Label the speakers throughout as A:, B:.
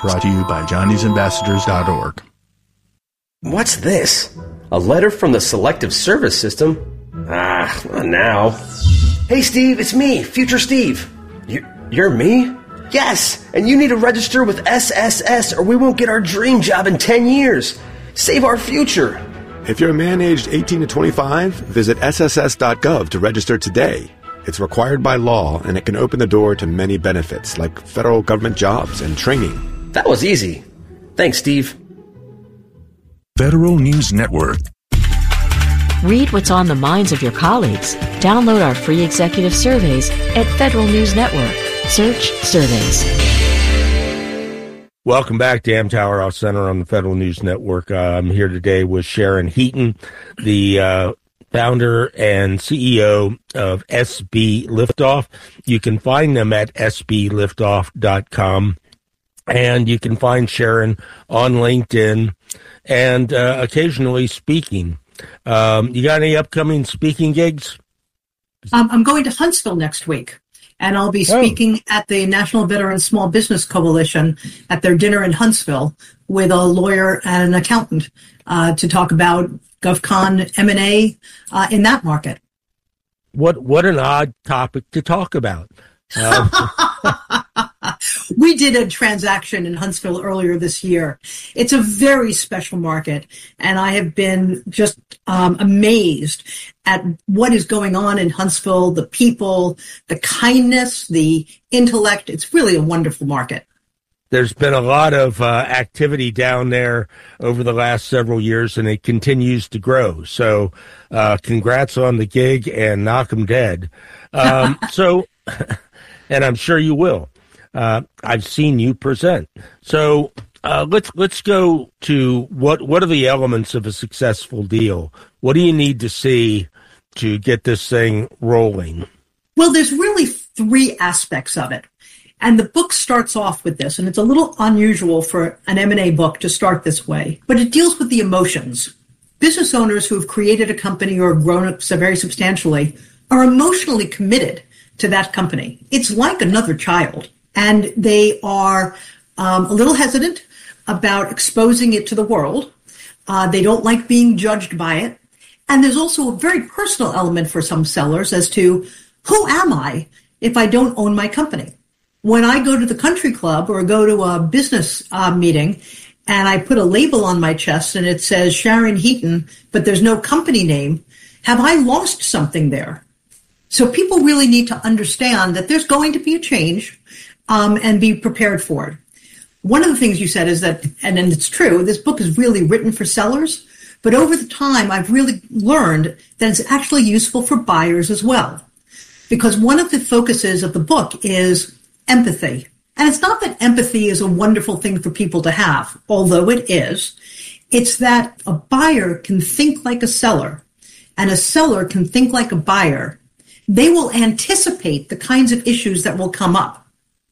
A: Brought to you by johnny'sambassadors.org.
B: What's this? A letter from the Selective Service System? Not now. Hey, Steve, it's me, Future Steve. You're me? Yes, and you need to register with SSS or we won't get our dream job in 10 years. Save our future.
C: If you're a man aged 18 to 25, visit sss.gov to register today. It's required by law, and it can open the door to many benefits, like federal government jobs and training.
B: That was easy. Thanks, Steve.
D: Federal News Network.
E: Read what's on the minds of your colleagues. Download our free executive surveys at Federal News Network. Search surveys.
F: Welcome back to Amtower Off Center on the Federal News Network. I'm here today with Sharon Heaton, the founder and CEO of SB Liftoff. You can find them at sbliftoff.com, and you can find Sharon on LinkedIn and occasionally speaking. You got any upcoming speaking gigs?
G: I'm going to Huntsville next week, and I'll be speaking at the National Veteran Small Business Coalition at their dinner in Huntsville with a lawyer and an accountant to talk about GovCon M&A in that market.
F: What an odd topic to talk about.
G: We did a transaction in Huntsville earlier this year. It's a very special market, and I have been just amazed at what is going on in Huntsville, the people, the kindness, the intellect. It's really a wonderful market.
F: There's been a lot of activity down there over the last several years, and it continues to grow. So congrats on the gig and knock 'em dead. And I'm sure you will. I've seen you present. So let's go to what are the elements of a successful deal? What do you need to see to get this thing rolling?
G: Well, there's really three aspects of it. And the book starts off with this, and it's a little unusual for an M&A book to start this way, but it deals with the emotions. Business owners who have created a company or grown up so very substantially are emotionally committed to that company. It's like another child, and they are a little hesitant about exposing it to the world. They don't like being judged by it. And there's also a very personal element for some sellers as to, who am I if I don't own my company? When I go to the country club or go to a business meeting and I put a label on my chest and it says Sharon Heaton, but there's no company name, have I lost something there? So people really need to understand that there's going to be a change and be prepared for it. One of the things you said is that, and it's true, this book is really written for sellers, but over the time I've really learned that it's actually useful for buyers as well. Because one of the focuses of the book is empathy. And it's not that empathy is a wonderful thing for people to have, although it is. It's that a buyer can think like a seller and a seller can think like a buyer. They will anticipate the kinds of issues that will come up.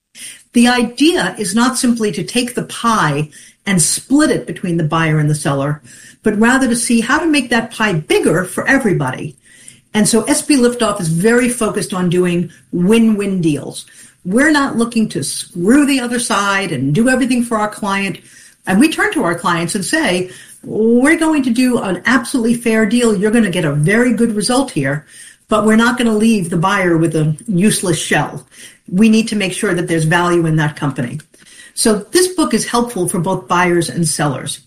G: The idea is not simply to take the pie and split it between the buyer and the seller, but rather to see how to make that pie bigger for everybody. And so SB Liftoff is very focused on doing win-win deals. We're not looking to screw the other side and do everything for our client. And we turn to our clients and say, we're going to do an absolutely fair deal. You're going to get a very good result here, but we're not going to leave the buyer with a useless shell. We need to make sure that there's value in that company. So this book is helpful for both buyers and sellers.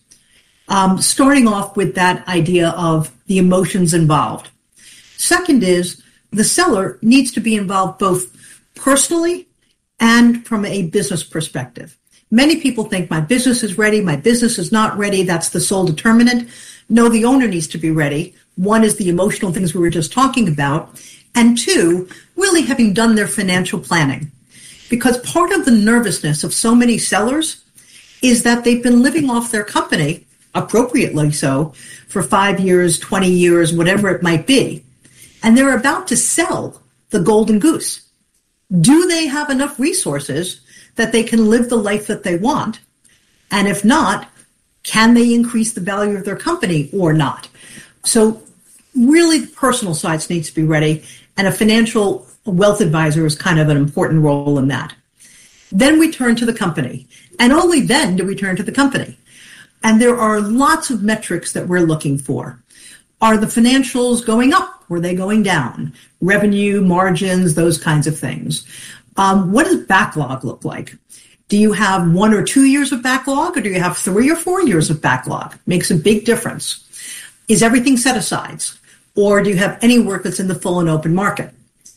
G: Starting off with that idea of the emotions involved. Second is the seller needs to be involved both personally and from a business perspective. Many people think my business is ready, my business is not ready, that's the sole determinant. No, the owner needs to be ready. One is the emotional things we were just talking about. And two, really having done their financial planning. Because part of the nervousness of so many sellers is that they've been living off their company, appropriately so, for 5 years, 20 years, whatever it might be. And they're about to sell the golden goose. Do they have enough resources that they can live the life that they want? And if not, can they increase the value of their company or not? So really the personal sides needs to be ready, and a financial wealth advisor is kind of an important role in that. Then we turn to the company, and only then do we turn to the company. And there are lots of metrics that we're looking for. Are the financials going up? Or are they going down? Revenue, margins, those kinds of things. What does backlog look like? Do you have 1 or 2 years of backlog, or do you have 3 or 4 years of backlog? Makes a big difference. Is everything set asides? Or do you have any work that's in the full and open market?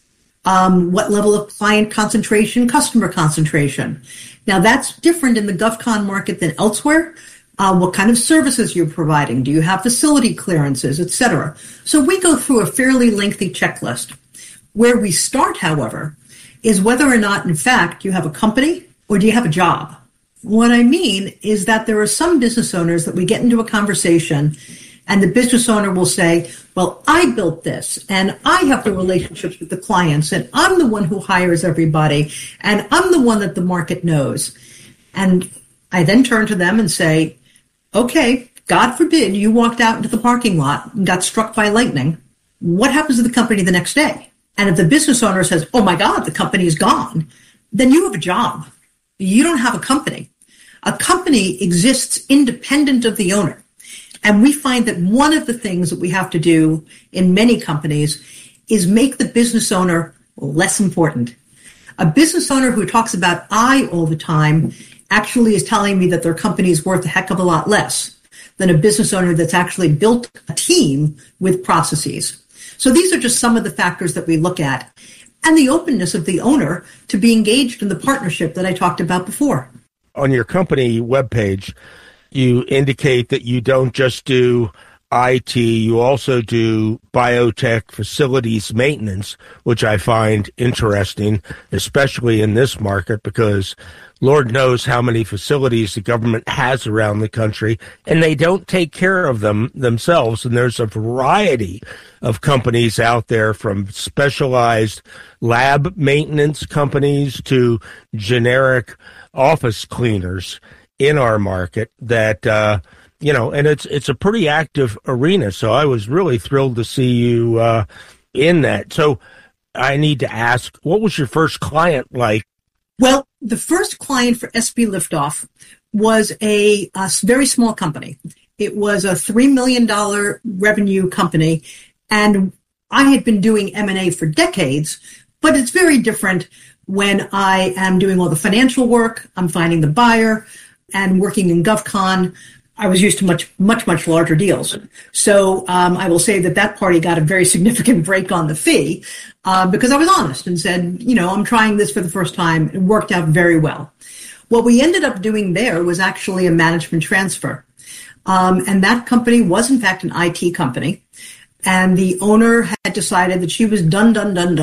G: What level of client concentration, customer concentration? Now, that's different in the GovCon market than elsewhere. What kind of services you're providing? Do you have facility clearances, et cetera? So we go through a fairly lengthy checklist. Where we start, however, is whether or not, in fact, you have a company or do you have a job? What I mean is that there are some business owners that we get into a conversation and the business owner will say, well, I built this and I have the relationships with the clients and I'm the one who hires everybody and I'm the one that the market knows. And I then turn to them and say, okay, God forbid you walked out into the parking lot and got struck by lightning. What happens to the company the next day? And if the business owner says, oh my God, the company is gone, then you have a job. You don't have a company. A company exists independent of the owner. And we find that one of the things that we have to do in many companies is make the business owner less important. A business owner who talks about I all the time actually is telling me that their company is worth a heck of a lot less than a business owner that's actually built a team with processes. So these are just some of the factors that we look at, and the openness of the owner to be engaged in the partnership that I talked about before.
F: On your company webpage, you indicate that you don't just do IT, you also do biotech facilities maintenance, which I find interesting, especially in this market, because Lord knows how many facilities the government has around the country, and they don't take care of them themselves. And there's a variety of companies out there, from specialized lab maintenance companies to generic office cleaners in our market that, and it's a pretty active arena. So I was really thrilled to see you in that. So I need to ask, what was your first client like?
G: Well, the first client for SB Liftoff was a very small company. It was a $3 million revenue company, and I had been doing M&A for decades, but it's very different when I am doing all the financial work, I'm finding the buyer, and working in GovCon. I was used to much larger deals. So I will say that party got a very significant break on the fee because I was honest and said, I'm trying this for the first time. It worked out very well. What we ended up doing there was actually a management transfer. And that company was, in fact, an IT company. And the owner had decided that she was done.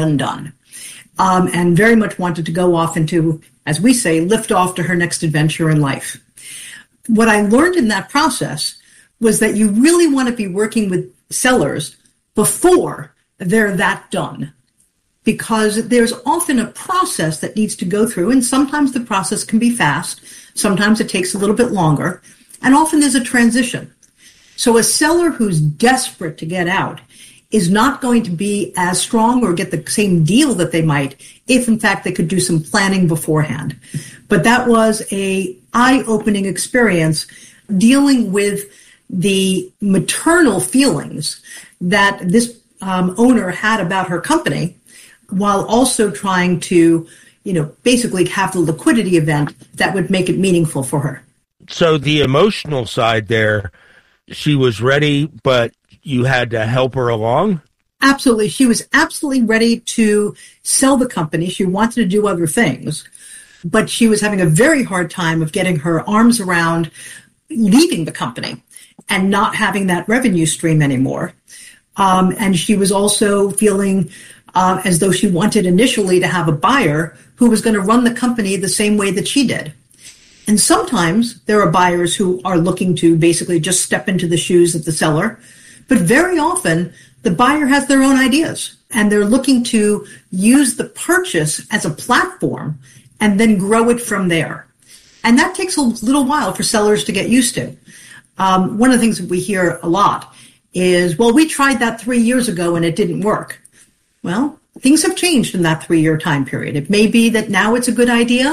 G: And very much wanted to go off into, as we say, lift off to her next adventure in life. What I learned in that process was that you really want to be working with sellers before they're that done, because there's often a process that needs to go through, and sometimes the process can be fast, sometimes it takes a little bit longer, and often there's a transition. So a seller who's desperate to get out is not going to be as strong or get the same deal that they might if, in fact, they could do some planning beforehand. But that was a eye-opening experience dealing with the maternal feelings that this owner had about her company, while also trying to, basically have the liquidity event that would make it meaningful for her.
F: So the emotional side there, she was ready, but you had to help her along?
G: Absolutely. She was absolutely ready to sell the company. She wanted to do other things, but she was having a very hard time of getting her arms around leaving the company and not having that revenue stream anymore. And she was also feeling as though she wanted initially to have a buyer who was going to run the company the same way that she did. And sometimes there are buyers who are looking to basically just step into the shoes of the seller. But very often, the buyer has their own ideas, and they're looking to use the purchase as a platform and then grow it from there. And that takes a little while for sellers to get used to. One of the things that we hear a lot is, well, we tried that 3 years ago and it didn't work. Well, things have changed in that 3-year time period. It may be that now it's a good idea,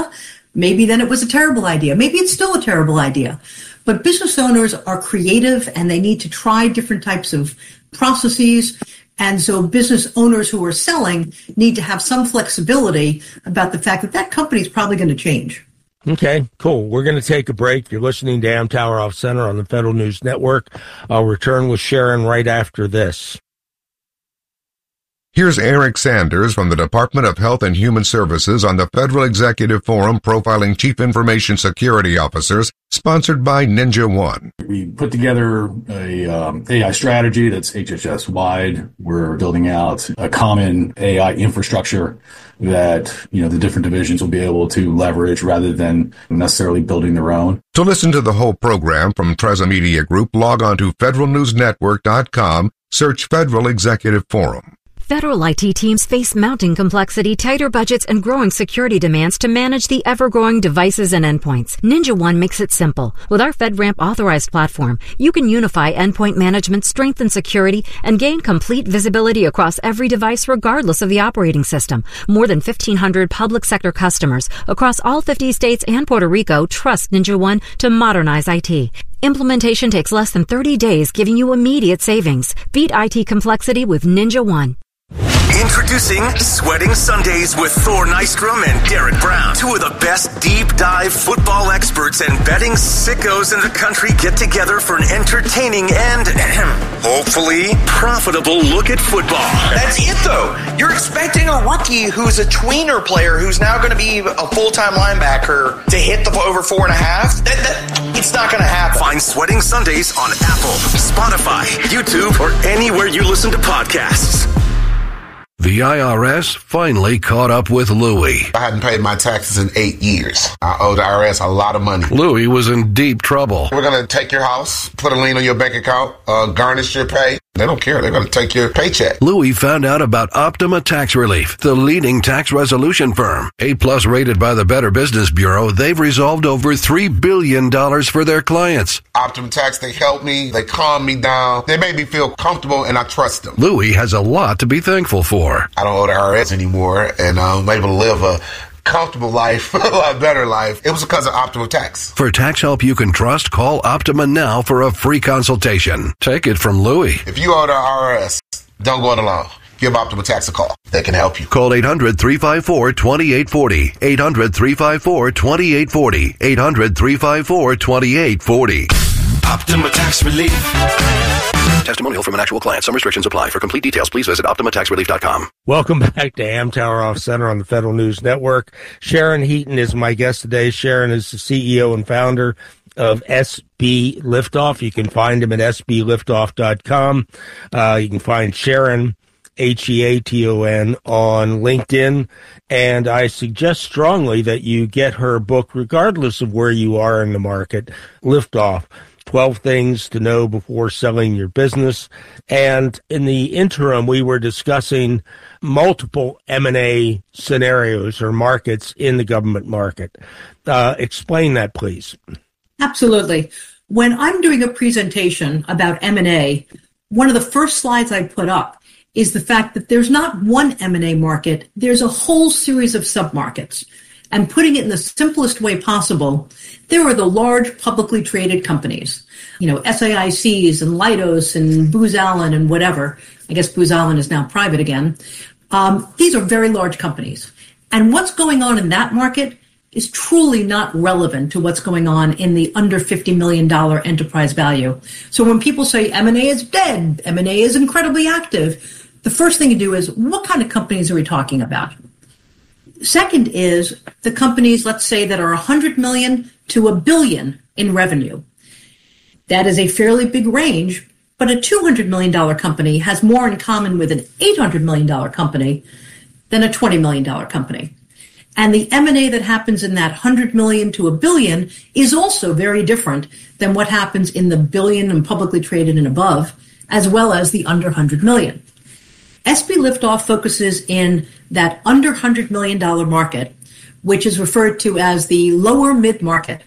G: maybe then it was a terrible idea. Maybe it's still a terrible idea. But business owners are creative and they need to try different types of processes. And so business owners who are selling need to have some flexibility about the fact that that company is probably going to change.
F: Okay, cool. We're going to take a break. You're listening to Amtower Off Center on the Federal News Network. I'll return with Sharon right after this.
H: Here's Eric Sanders from the Department of Health and Human Services on the Federal Executive Forum Profiling Chief Information Security Officers, sponsored by NinjaOne.
I: We put together a AI strategy that's HHS-wide. We're building out a common AI infrastructure that, the different divisions will be able to leverage rather than necessarily building their own.
H: To listen to the whole program from Treza Media Group, log on to federalnewsnetwork.com, search Federal Executive Forum.
J: Federal IT teams face mounting complexity, tighter budgets, and growing security demands to manage the ever-growing devices and endpoints. NinjaOne makes it simple. With our FedRAMP authorized platform, you can unify endpoint management, strengthen security, and gain complete visibility across every device regardless of the operating system. More than 1,500 public sector customers across all 50 states and Puerto Rico trust NinjaOne to modernize IT. Implementation takes less than 30 days, giving you immediate savings. Beat IT complexity with NinjaOne.
K: Introducing Sweating Sundays with Thor Nystrom and Derek Brown. Two of the best deep dive football experts and betting sickos in the country get together for an entertaining and hopefully profitable look at football.
L: That's it though. You're expecting a rookie who's a tweener player who's now going to be a full-time linebacker to hit the over 4.5. It's not going to happen.
K: Find Sweating Sundays on Apple, Spotify, YouTube, or anywhere you listen to podcasts.
M: The IRS finally caught up with Louie.
N: I hadn't paid my taxes in 8 years. I owe the IRS a lot of money.
M: Louie was in deep trouble.
N: We're going to take your house, put a lien on your bank account, garnish your pay. They don't care. They're going to take your paycheck.
M: Louie found out about Optima Tax Relief, the leading tax resolution firm. A+ rated by the Better Business Bureau, they've resolved over $3 billion for their clients.
N: Optima Tax, they help me. They calm me down. They make me feel comfortable, and I trust them.
M: Louie has a lot to be thankful for.
N: I don't owe the IRS anymore, and I'm able to live a comfortable life, a lot better life. It was because of Optima Tax.
M: For tax help you can trust, call Optima now for a free consultation. Take it from Louie.
N: If you owe the IRS, don't go it alone. Give Optima Tax a call. They can help you.
M: Call 800-354-2840. 800-354-2840. 800-354-2840.
K: Optima Tax Relief.
M: Testimonial from an actual client. Some restrictions apply. For complete details, please visit OptimaTaxRelief.com.
F: Welcome back to Amtower Off Center on the Federal News Network. Sharon Heaton is my guest today. Sharon is the CEO and founder of SB Liftoff. You can find him at sbliftoff.com. You can find Sharon, Heaton, on LinkedIn. And I suggest strongly that you get her book, regardless of where you are in the market, Liftoff. 12 things to know before selling your business. And in the interim, we were discussing multiple M&A scenarios or markets in the government market. Explain that, please.
G: Absolutely. When I'm doing a presentation about M&A, one of the first slides I put up is the fact that there's not one M&A market, there's a whole series of submarkets. And putting it in the simplest way possible, there are the large publicly traded companies, SAICs and Leidos and Booz Allen and whatever. I guess Booz Allen is now private again. These are very large companies. And what's going on in that market is truly not relevant to what's going on in the under $50 million enterprise value. So when people say M&A is dead, M&A is incredibly active, the first thing you do is, what kind of companies are we talking about? Second is the companies, let's say, that are 100 million to $1 billion in revenue. That is a fairly big range, but a $200 million company has more in common with an $800 million company than a $20 million company. And the M&A that happens in that 100 million to $1 billion is also very different than what happens in the billion and publicly traded and above, as well as the under 100 million. SB Liftoff focuses in that under $100 million market, which is referred to as the lower mid-market.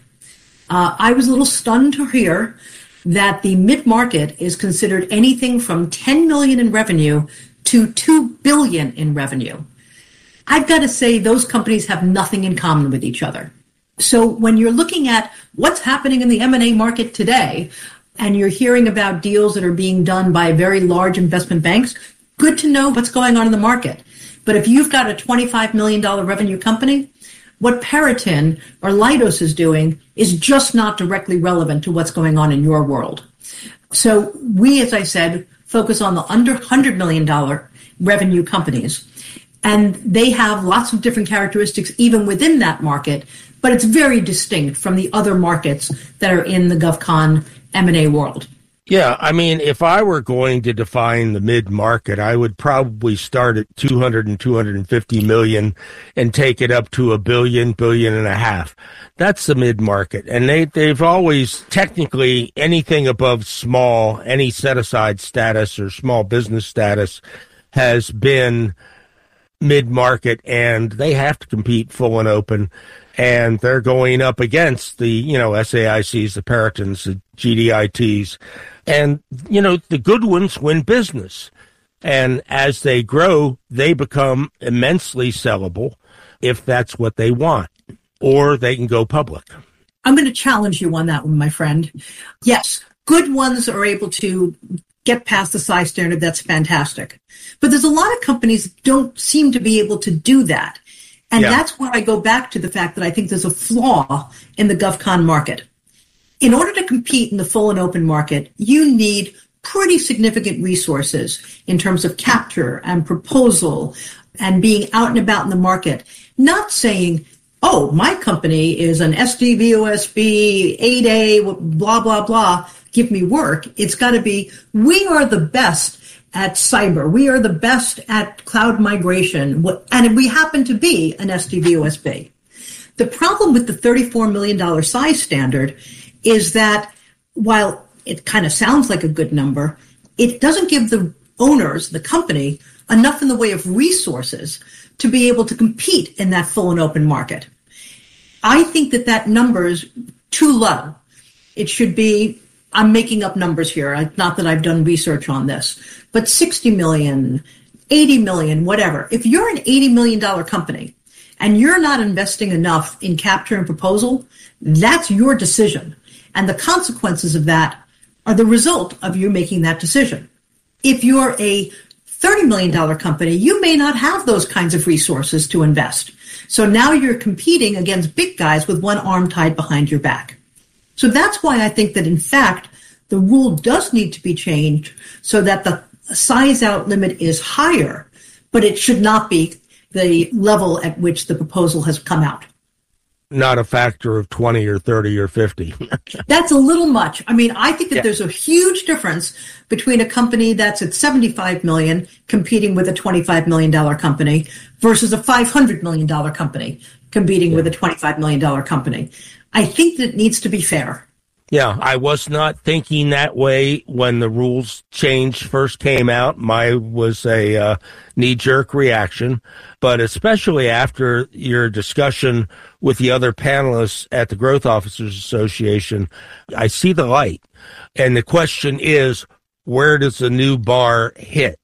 G: I was a little stunned to hear that the mid-market is considered anything from 10 million in revenue to 2 billion in revenue. I've got to say those companies have nothing in common with each other. So when you're looking at what's happening in the M&A market today, and you're hearing about deals that are being done by very large investment banks, good to know what's going on in the market. But if you've got a $25 million revenue company, what Peratin or Leidos is doing is just not directly relevant to what's going on in your world. So we, as I said, focus on the under $100 million revenue companies. And they have lots of different characteristics even within that market, but it's very distinct from the other markets that are in the GovCon M&A world.
F: Yeah, I mean, if I were going to define the mid-market, I would probably start at 200 and 250 million and take it up to $1 billion, $1.5 billion. That's the mid-market. And they've always, technically, anything above small, any set-aside status or small business status has been mid-market, and they have to compete full and open. And they're going up against the, SAICs, the Peritins, the GDITs. And, the good ones win business. And as they grow, they become immensely sellable if that's what they want. Or they can go public.
G: I'm going to challenge you on that one, my friend. Yes, good ones are able to get past the size standard. That's fantastic. But there's a lot of companies that don't seem to be able to do that. And that's where I go back to the fact that I think there's a flaw in the GovCon market. In order to compete in the full and open market, you need pretty significant resources in terms of capture and proposal and being out and about in the market. Not saying, oh, my company is an SDVOSB, 8A, blah, blah, blah, give me work. It's got to be, we are the best at cyber. We are the best at cloud migration. And we happen to be an SDVOSB. The problem with the $34 million size standard is that while it kind of sounds like a good number, it doesn't give the owners, the company, enough in the way of resources to be able to compete in that full and open market. I think that number is too low. It should be, I'm making up numbers here, not that I've done research on this, but 60 million, 80 million, whatever. If you're an $80 million company and you're not investing enough in capture and proposal, that's your decision. And the consequences of that are the result of you making that decision. If you're a $30 million company, you may not have those kinds of resources to invest. So now you're competing against big guys with one arm tied behind your back. So that's why I think that, in fact, the rule does need to be changed so that the size out limit is higher, but it should not be the level at which the proposal has come out.
F: Not a factor of 20 or 30 or 50.
G: That's a little much. I mean, I think that there's a huge difference between a company that's at 75 million competing with a $25 million company versus a $500 million company competing with a $25 million company. I think that it needs to be fair.
F: Yeah, I was not thinking that way when the rules change first came out. Mine was a knee-jerk reaction, but especially after your discussion with the other panelists at the Growth Officers Association, I see the light. And the question is, where does the new bar hit?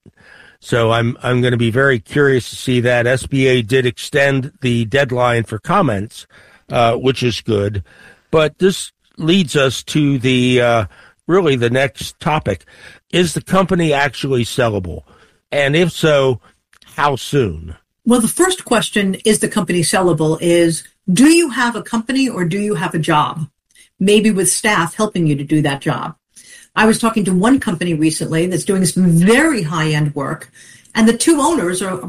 F: So I'm going to be very curious to see that. SBA did extend the deadline for comments, which is good, but this leads us to the really the next topic. Is the company actually sellable? And if so, how soon?
G: Well, the first question, is the company sellable, is do you have a company or do you have a job? Maybe with staff helping you to do that job. I was talking to one company recently that's doing some very high-end work, and the two owners are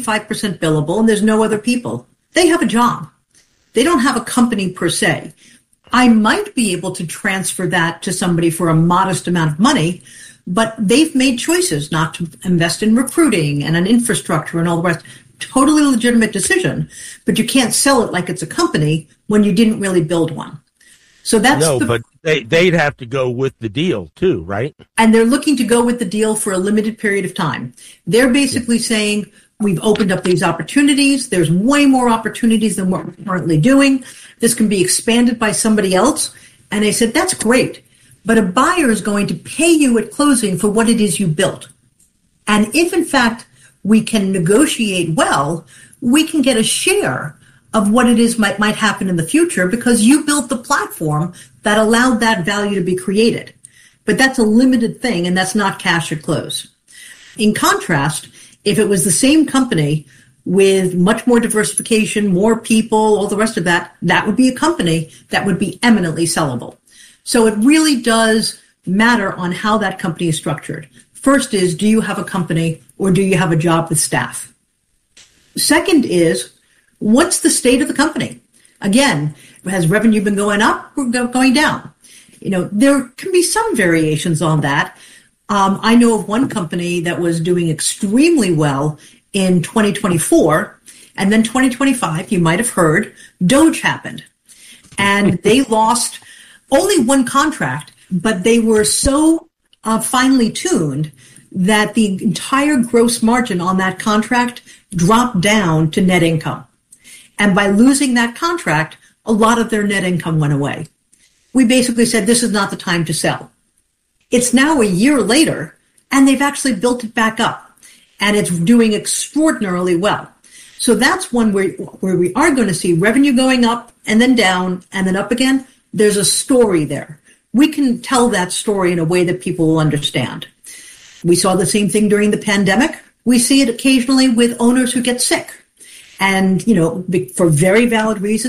G: 95% billable, and there's no other people. They have a job. They don't have a company per se. I might be able to transfer that to somebody for a modest amount of money, but they've made choices not to invest in recruiting and an infrastructure and all the rest. Totally legitimate decision, but you can't sell it like it's a company when you didn't really build one. So that's
F: but they'd have to go with the deal too, right?
G: And they're looking to go with the deal for a limited period of time. They're basically saying, we've opened up these opportunities. There's way more opportunities than what we're currently doing. This can be expanded by somebody else. And they said, that's great, but a buyer is going to pay you at closing for what it is you built. And if, in fact, we can negotiate well, we can get a share of what it is might happen in the future because you built the platform that allowed that value to be created. But that's a limited thing, and that's not cash at close. In contrast, if it was the same company with much more diversification, more people, all the rest of that, that would be a company that would be eminently sellable. So it really does matter on how that company is structured. First is, do you have a company or do you have a job with staff? Second is, what's the state of the company? Again, has revenue been going up or going down? There can be some variations on that. I know of one company that was doing extremely well in 2024, and then 2025, you might have heard, DOGE happened. And they lost only one contract, but they were so finely tuned that the entire gross margin on that contract dropped down to net income. And by losing that contract, a lot of their net income went away. We basically said, this is not the time to sell. It's now a year later, and they've actually built it back up, and it's doing extraordinarily well. So that's one where we are going to see revenue going up and then down and then up again. There's a story there. We can tell that story in a way that people will understand. We saw the same thing during the pandemic. We see it occasionally with owners who get sick. And, for very valid reasons,